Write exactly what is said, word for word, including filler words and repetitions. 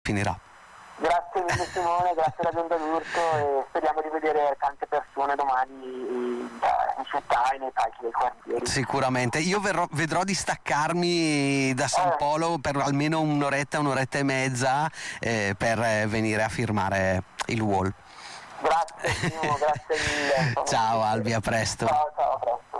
finirà. Grazie mille Simone, grazie alla Bionda d'Urto e speriamo di vedere tante persone domani in, in città e nei parchi dei quartieri. Sicuramente, io verrò, vedrò di staccarmi da San Eh. Polo per almeno un'oretta, un'oretta e mezza eh, per eh, venire a firmare il wall. Grazie Simo, grazie mille. Ciao Albi, a presto. Ciao, ciao, a presto.